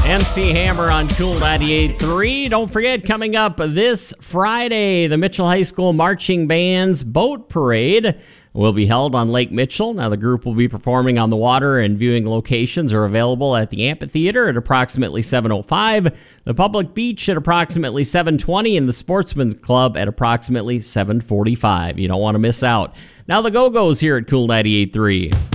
MC Hammer on Cool 98.3. Don't forget, coming up this Friday, the Mitchell High School Marching Band's Boat Parade will be held on Lake Mitchell. Now, the group will be performing on the water, and viewing locations are available at the amphitheater at approximately 7:05, the public beach at approximately 7:20, and the Sportsman's Club at approximately 7:45. You don't want to miss out. Now, the Go-Go's here at Cool 98.3.